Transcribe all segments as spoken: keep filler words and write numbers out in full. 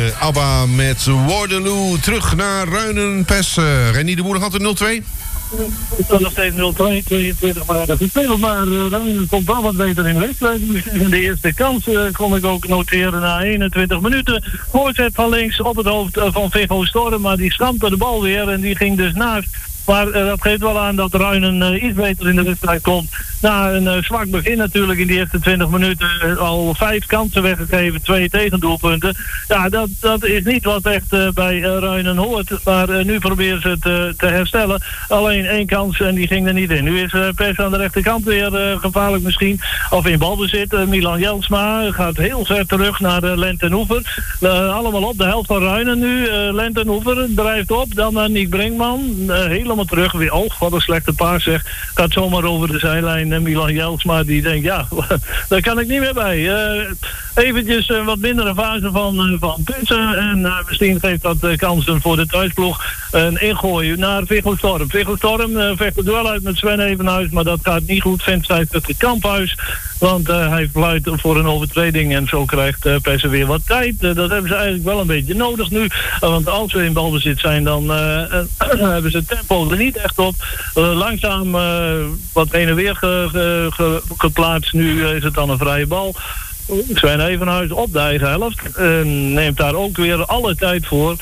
ABBA met Waterloo. Terug naar Ruinen-Pes. Uh, Renier de Boer nog altijd nul twee? Het is nog steeds nul twee, tweeëntwintig maar gespeeld, maar uh, Ruinen komt wel wat beter in de wedstrijd. In de eerste kans uh, kon ik ook noteren na eenentwintig minuten. Voorzet van links op het hoofd uh, van Viggo Storm, maar die schampte de bal weer en die ging dus naast. Maar uh, dat geeft wel aan dat Ruinen uh, iets beter in de wedstrijd komt. Na een uh, zwak begin natuurlijk in die eerste twintig minuten uh, al vijf kansen weggegeven, twee tegendoelpunten. Ja, dat, dat is niet wat echt uh, bij uh, Ruinen hoort. Maar uh, nu proberen ze het uh, te herstellen. Alleen één kans en die ging er niet in. Nu is uh, Pes aan de rechterkant weer uh, gevaarlijk misschien. Of in balbezit. Uh, Milan Jelsma gaat heel ver terug naar uh, Lent en Oever. Uh, allemaal op de helft van Ruinen nu. Uh, Lent en Oever drijft op. Dan naar Nick Brinkman. Uh, helemaal terug. Weer, oh, wat een slechte paas zeg. Gaat zomaar over de zijlijn. En Milan Jelsma die denkt, ja, daar kan ik niet meer bij. Uh, eventjes een uh, wat mindere fase van, uh, van Tussen. En uh, misschien geeft dat uh, kansen voor de thuisploeg. Een ingooi naar Viggo Storm. Viggo Storm uh, vecht het duel uit met Sven Evenhuis. Maar dat gaat niet goed. Vindt zij het Kamphuis. Want uh, hij fluit voor een overtreding. En zo krijgt uh, Pes weer wat tijd. Uh, dat hebben ze eigenlijk wel een beetje nodig nu. Uh, want als we in balbezit zijn, dan uh, uh, hebben ze tempo er niet echt op. Uh, langzaam uh, wat heen en weer ge, ge, ge, geplaatst. Nu uh, is het dan een vrije bal. Sven Evenhuis op de eigen helft. Uh, neemt daar ook weer alle tijd voor.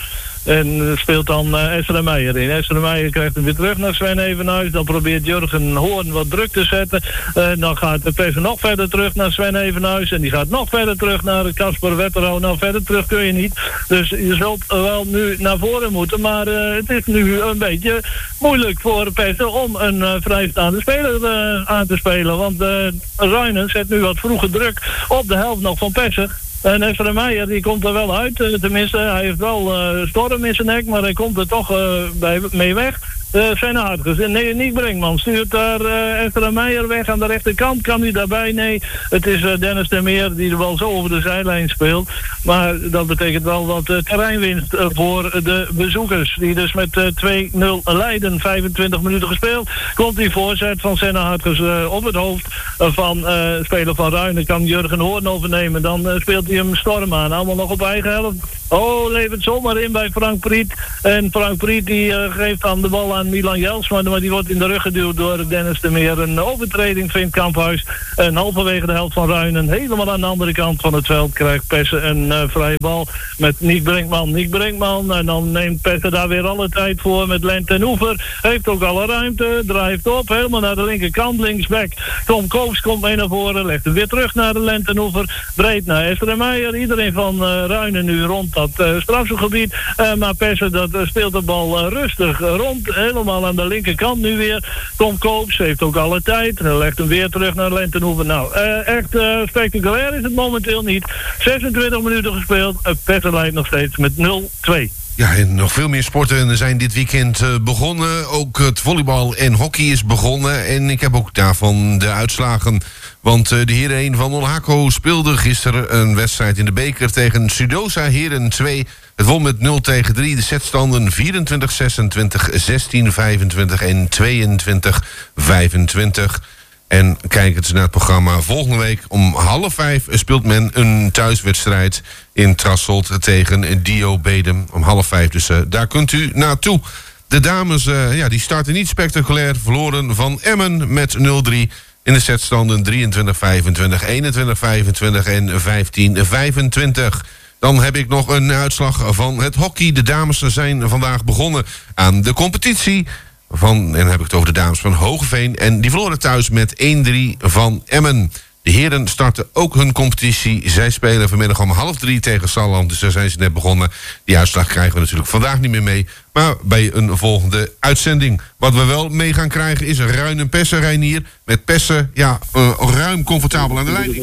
En speelt dan uh, Esther de Meijer in. Esther de Meijer krijgt hem weer terug naar Sven Evenhuis. Dan probeert Jurgen Hoorn wat druk te zetten. Uh, dan gaat de Pes nog verder terug naar Sven Evenhuis. En die gaat nog verder terug naar Casper Wetterau. Nou, verder terug kun je niet. Dus je zult wel nu naar voren moeten. Maar uh, het is nu een beetje moeilijk voor Pes om een uh, vrijstaande speler uh, aan te spelen. Want uh, Ruinen zet nu wat vroege druk op de helft nog van Pessen. En Esther de Meijer die komt er wel uit. Uh, tenminste, hij heeft wel uh, storm in zijn nek, maar hij komt er toch uh, bij, mee weg. Uh, zijn Hartges. Nee, niet Brinkman. Stuurt daar uh, Esther de Meijer weg aan de rechterkant. Kan hij daarbij? Nee. Het is uh, Dennis de Meer die de bal zo over de zijlijn speelt. Maar dat betekent wel wat uh, terreinwinst uh, voor de bezoekers. Die dus met uh, twee nul leiden. vijfentwintig minuten gespeeld. Komt die voorzet van Senna Hartges uh, op het hoofd uh, van uh, speler van Ruinen. Kan Jurgen Hoorn overnemen. Dan uh, speelt hij hem Storm aan. Allemaal nog op eigen helft. Oh, levert zomaar in bij Frank Priet. En Frank Priet die uh, geeft dan de bal aan Milan Jelsma, maar die wordt in de rug geduwd door Dennis de Meer. Een overtreding vindt Kamphuis. En halverwege de helft van Ruinen, helemaal aan de andere kant van het veld, krijgt Pessen een uh, vrije bal met Nick Brinkman. Nick Brinkman, en dan neemt Pessen daar weer alle tijd voor met Lent en Oever. Heeft ook alle ruimte, drijft op, helemaal naar de linkerkant, linksback. Tom Koops komt mee naar voren, legt hem weer terug naar de Lent en Oever. Breed naar Esther de Meijer. Iedereen van uh, Ruinen nu rond dat uh, strafschopgebied. Uh, maar Pessen dat uh, speelt de bal uh, rustig uh, rond. Helemaal aan de linkerkant nu weer. Tom Koops heeft ook alle tijd. En legt hem weer terug naar Lent en Oever. Nou, uh, echt uh, spectaculair is het momenteel niet. zesentwintig minuten gespeeld. Uh, Pessen leidt nog steeds met nul twee. Ja, en nog veel meer sporten zijn dit weekend uh, begonnen. Ook het volleybal en hockey is begonnen. En ik heb ook daarvan de uitslagen. Want uh, de heren één van Olhako speelde gisteren een wedstrijd in de beker tegen Sudosa Heren twee. Het won met nul tegen drie. De setstanden vierentwintig zesentwintig, zestien vijfentwintig en tweeëntwintig vijfentwintig. En kijk eens naar het programma. Volgende week om half vijf speelt men een thuiswedstrijd in Trasselt tegen Dio Bedum. Om half vijf, dus uh, daar kunt u naartoe. De dames uh, ja, die starten niet spectaculair. Verloren van Emmen met nul drie. In de setstanden drieëntwintig vijfentwintig, eenentwintig vijfentwintig en vijftien vijfentwintig. Dan heb ik nog een uitslag van het hockey. De dames zijn vandaag begonnen aan de competitie. Van, en dan heb ik het over de dames van Hoogeveen. En die verloren thuis met één drie van Emmen. De heren starten ook hun competitie. Zij spelen vanmiddag om half drie tegen Salland. Dus daar zijn ze net begonnen. Die uitslag krijgen we natuurlijk vandaag niet meer mee. Maar bij een volgende uitzending. Wat we wel mee gaan krijgen is een Ruinen-Pessen, Reinier. Met Pessen, ja, uh, ruim comfortabel aan de leiding.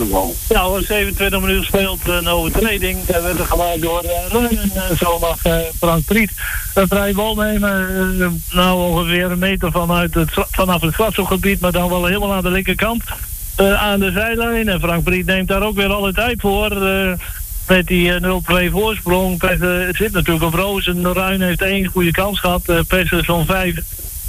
Ja, we zevenentwintig minuten gespeeld, een overtreding. Dat werd er gemaakt door uh, Ruinen. Uh, zo mag uh, Frank Priet een vrije bal nemen. Uh, nou, ongeveer een meter vanuit het, vanaf het strafschopgebied, maar dan wel helemaal aan de linkerkant. Uh, aan de zijlijn. En Frank Priet neemt daar ook weer alle tijd voor. Uh, met die uh, nul twee voorsprong. Pessen uh, zit natuurlijk op roos. En Ruinen heeft één goede kans gehad. Uh, Pessen zo'n vijf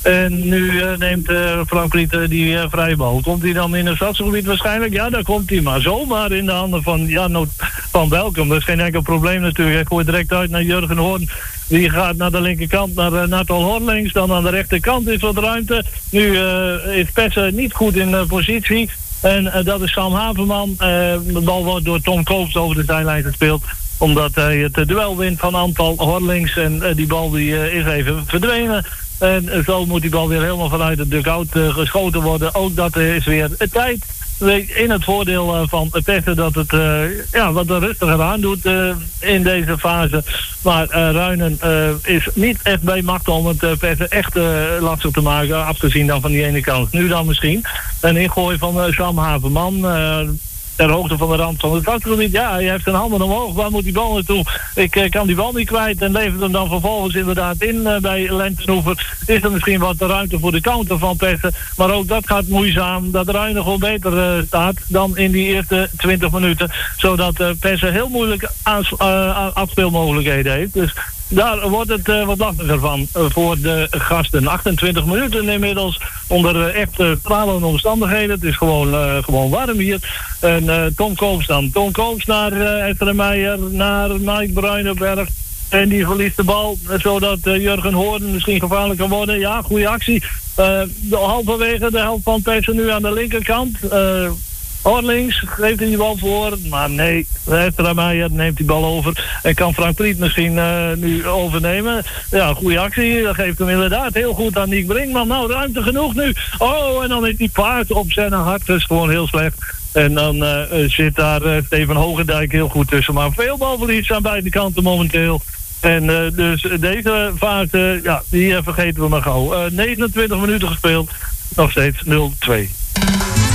En nu uh, neemt uh, Frank Priet uh, die uh, vrije bal. Komt hij dan in het stadsgebied waarschijnlijk? Ja, daar komt hij. Maar zomaar in de handen van Jan van Welkom. Dat is geen enkel probleem natuurlijk. Hij gooit direct uit naar Jurgen Hoorn. Die gaat naar de linkerkant, naar uh, Natal Horlings. Dan aan de rechterkant is wat ruimte. Nu uh, is Pessen niet goed in uh, positie. En uh, dat is Sam Haverman. Uh, de bal wordt door Tom Koops over de zijlijn gespeeld. Omdat hij het duel wint van Antal Horlings. En uh, die bal die, uh, is even verdwenen. En uh, zo moet die bal weer helemaal vanuit de dugout uh, geschoten worden. Ook dat uh, is weer uh, tijd. In het voordeel uh, van Pessen dat het uh, ja, wat rustiger aan doet uh, in deze fase. Maar uh, Ruinen uh, is niet echt bij macht om het uh, Pessen echt uh, lastig te maken. Afgezien dan van die ene kant. Nu dan misschien een ingooi van uh, Sam Haverman. Uh, ter hoogte van de rand van het stadsgebied. Ja, hij heeft zijn handen omhoog. Waar moet die bal naartoe? Ik uh, kan die bal niet kwijt en levert hem dan vervolgens inderdaad in uh, bij Lentenhoever. Is er misschien wat ruimte voor de counter van Pessen. Maar ook dat gaat moeizaam. Dat Ruinen gewoon beter uh, staat dan in die eerste twintig minuten. Zodat uh, Pessen heel moeilijk aans- uh, afspeelmogelijkheden heeft. Dus daar wordt het uh, wat lastiger van uh, voor de gasten. achtentwintig minuten inmiddels onder uh, echt uh, stralende omstandigheden. Het is gewoon, uh, gewoon warm hier. En uh, Tom Koops dan. Tom Koops naar uh, Esther Meijer, naar Mike Bruinenberg. En die verliest de bal, zodat uh, Jurgen Hoorn misschien gevaarlijk kan worden. Ja, goede actie. Uh, de, halverwege de helft van Pessen nu aan de linkerkant. Uh, Horlings geeft hij die bal voor, maar nee, Esther Meijer neemt die bal over en kan Frank Priet misschien uh, nu overnemen. Ja, goede actie, dat geeft hem inderdaad heel goed aan Nick Brinkman. Nou, ruimte genoeg nu. Oh, en dan heeft die paard op zijn hart, dat is gewoon heel slecht. En dan uh, zit daar uh, Steven Hogendijk heel goed tussen, maar veel balverlies aan beide kanten momenteel. En uh, dus deze fase, uh, ja, die uh, vergeten we maar gauw. Uh, negenentwintig minuten gespeeld, nog steeds nul twee.